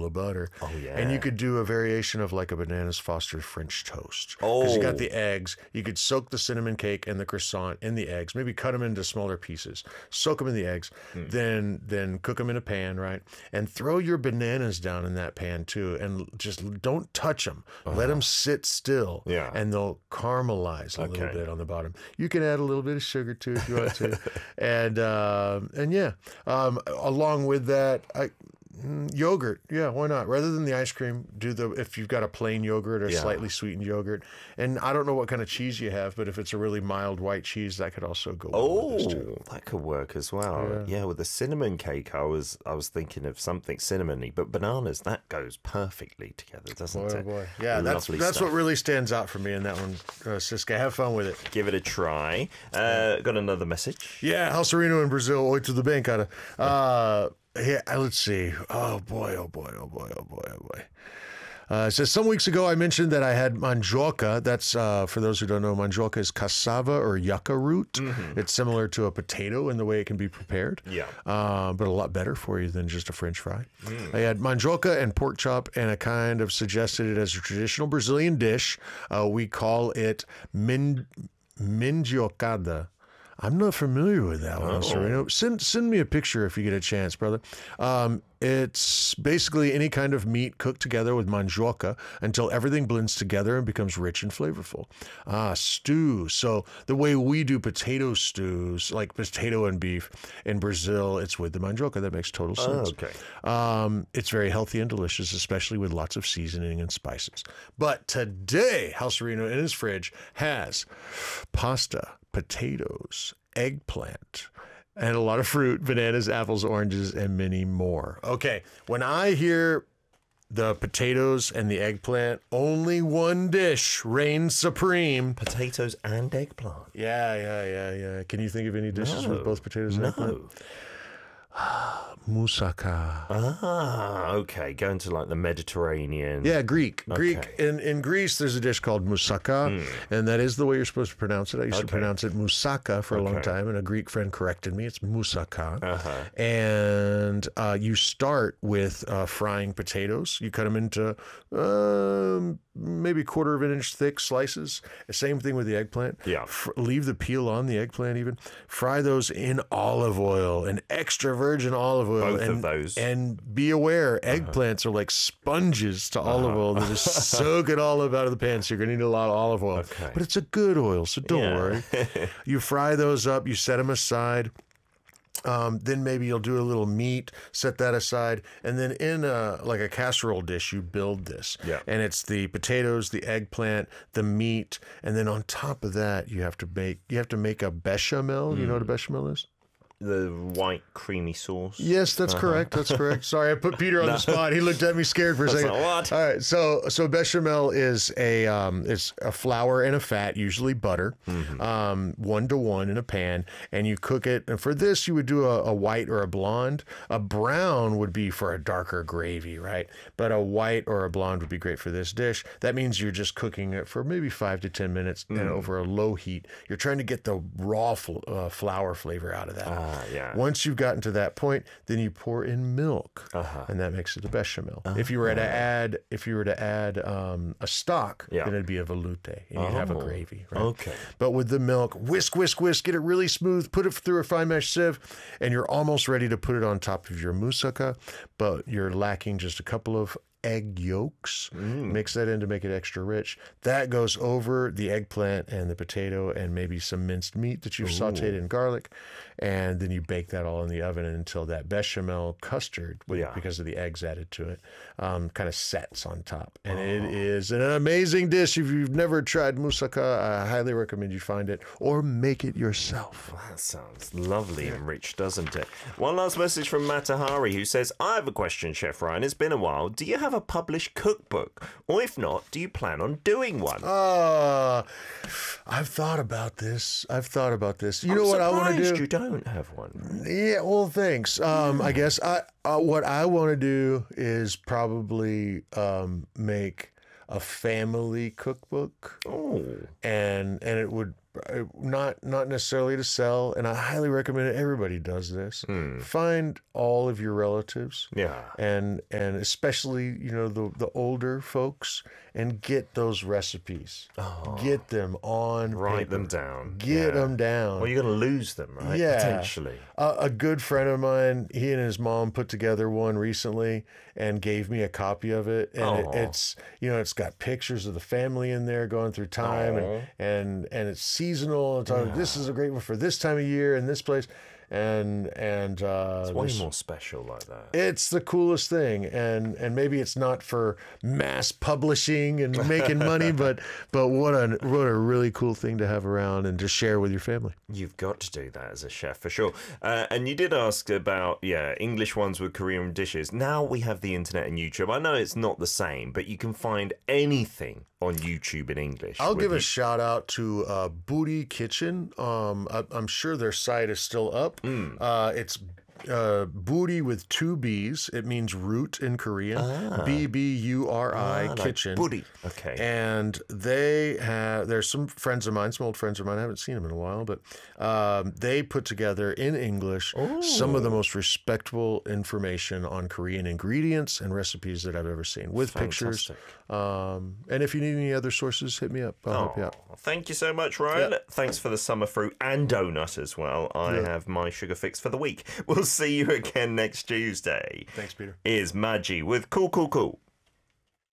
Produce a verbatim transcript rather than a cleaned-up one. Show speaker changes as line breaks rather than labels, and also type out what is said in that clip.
of butter.
Oh, yeah.
And you could do a variation of like a Bananas Foster French toast.
Oh.
Because you got the eggs. You could soak the cinnamon cake and the croissant in the eggs. Maybe cut them into smaller pieces. Soak them in the eggs.
Hmm.
Then then cook them in a pan, right? And throw your bananas down in that pan too. And just don't touch them. Uh-huh. Let them sit still.
Yeah.
And they'll caramelize a
Okay.
little bit on the bottom. You can add a little bit of sugar too if you want to. and uh, and yeah, um, along with that, I, mm, yogurt. Yeah, why not? Rather than the ice cream, do the if you've got a plain yogurt or
Yeah.
slightly sweetened yogurt. And I don't know what kind of cheese you have, but if it's a really mild white cheese, that could also go well with this too.
Oh, that could work as well. Yeah. yeah, with the cinnamon cake, I was I was thinking of something cinnamony, but bananas, that goes perfectly together, doesn't
Boy,
it?
oh boy. Yeah, that's
Lovely
that's
stuff.
what really stands out for me in that one, uh, Siska. Have fun with it.
Give it a try. Uh, got another message.
Yeah, Halserino in Brazil, oi to the bank, cara. Uh, yeah, let's see. Oh boy, oh boy, oh boy, oh boy, oh boy. Uh, it says, some weeks ago I mentioned that I had mandioca. That's, uh, for those who don't know, mandioca is cassava or yucca root. Mm-hmm. It's similar to a potato in the way it can be prepared.
Yeah.
Uh, but a lot better for you than just a French fry. Mm. I had mandioca and pork chop, and I kind of suggested it as a traditional Brazilian dish. Uh, we call it min mindiocada. I'm not familiar with that one,
Oh.
Sereno. Send send me a picture if you get a chance, brother. Um, it's basically any kind of meat cooked together with mandioca until everything blends together and becomes rich and flavorful. Ah, stew. So the way we do potato stews, like potato and beef in Brazil, it's with the mandioca. That makes total sense.
Oh, okay.
Um, it's very healthy and delicious, especially with lots of seasoning and spices. But today, Halserino in his fridge has pasta, potatoes, eggplant, and a lot of fruit, bananas, apples, oranges, and many more. Okay, when I hear the potatoes and the eggplant, only one dish reigns supreme.
Potatoes and eggplant.
Yeah, yeah, yeah, yeah. Can you think of any dishes
No.
with both potatoes and
No.
eggplant? Moussaka.
Ah, okay. Going to like the Mediterranean.
Yeah, Greek. Greek.
Okay.
In in Greece, there's a dish called moussaka, and that is the way you're supposed to pronounce it. I used to
Okay.
pronounce it moussaka for a long
Okay.
time, and a Greek friend corrected me. It's moussaka.
Uh-huh.
And uh, you start with uh, frying potatoes. You cut them into um, maybe quarter of an inch thick slices. Same thing with the eggplant.
Yeah.
F- leave the peel on the eggplant even. Fry those in olive oil, an extra virgin olive oil.
Both
and,
of those.
And be aware, eggplants are like sponges to olive oil. They just soak it all up out of the pan. So you're going to need a lot of olive oil.
Okay.
But it's a good oil, so don't
Yeah.
worry. You fry those up. You set them aside. Um, then maybe you'll do a little meat, set that aside, and then in a, like a casserole dish, you build this.
Yeah.
And it's the potatoes, the eggplant, the meat, and then on top of that, you have to make you have to make a bechamel. You know what a bechamel is?
The white creamy sauce.
Yes, that's correct. That's correct. Sorry, I put Peter on the spot. He looked at me scared for a second.
like, what?
All right, so so bechamel is a um, it's a flour and a fat, usually butter,
Mm-hmm.
um, one to one in a pan, and you cook it. And for this, you would do a, a white or a blonde. A brown would be for a darker gravy, right? But a white or a blonde would be great for this dish. That means you're just cooking it for maybe five to ten minutes
Mm.
and over a low heat. You're trying to get the raw fl- uh, flour flavor out of that.
Ah, yeah.
Once you've gotten to that point, then you pour in milk,
Uh-huh.
and that makes it a bechamel. If you were to add, if you were to add um, a stock,
Yeah.
then it'd be a velouté, and you'd have a
Oh,
gravy. Right?
okay.
But with the milk, whisk, whisk, whisk, get it really smooth. Put it through a fine mesh sieve, and you're almost ready to put it on top of your moussaka. But you're lacking just a couple of egg yolks. Mix that in to make it extra rich. That goes over the eggplant and the potato and maybe some minced meat that you've sauteed in garlic. And then you bake that all in the oven until that bechamel custard, with,
Yeah.
because of the eggs added to it, um, kind of sets on top. And it is an amazing dish. If you've never tried moussaka, I highly recommend you find it or make it yourself.
That sounds lovely and rich, doesn't it? One last message from Matahari, who says, I have a question, Chef Ryan. It's been a while. Do you have a published cookbook? Or if not, do you plan on doing one?
Uh, I've thought about this. I've thought about this. You
I'm
know what I want to
surprised
do?
you don't have one.
Yeah, well, thanks. Um, I guess I uh, what I want to do is probably um, make a family cookbook,
Oh.
and and it would uh, not not necessarily to sell, and I highly recommend it. Everybody does this.
Hmm.
Find all of your relatives,
Yeah.
and and especially you know the the older folks, and get those recipes. Get them on.
Write
paper.
them down.
Get
Yeah.
them down.
Well, you're going to lose them, right?
Yeah.
Potentially.
Uh, a good friend of mine, he and his mom put together one recently and gave me a copy of it. And it,
Aw.
it's, you know, it's got pictures of the family in there going through time,
Aw.
and, and and it's seasonal. It's on, this is a great one for this time of year in this place. And and uh,
It's way
there's-
more special like that.
it's the coolest thing, and and maybe it's not for mass publishing and making money, but but what a what a really cool thing to have around and to share with your family.
You've got to do that as a chef for sure. Uh, and you did ask about, yeah, English ones with Korean dishes. Now we have the internet and YouTube. I know it's not the same, but you can find anything on YouTube in English.
I'll
with
give a
you-
shout out to uh, Booty Kitchen. Um, I, I'm sure their site is still up.
Mm.
Uh, it's uh, Booty with two B's. It means root in Korean. B B U R I
Ah, like
Kitchen.
Booty. Okay.
And they have, there's some friends of mine, some old friends of mine, I haven't seen them in a while, but um, they put together in English some of the most respectable information on Korean ingredients and recipes that I've ever seen with pictures.
Fantastic.
Um, and if you need any other sources, hit me up. I'll help you out.
Oh, thank you so much, Ryan. Thanks for the summer fruit and donut as well. I have my sugar fix for the week. We'll see you again next Tuesday.
Thanks, Peter.
Here's Maggie with Cool Cool Cool.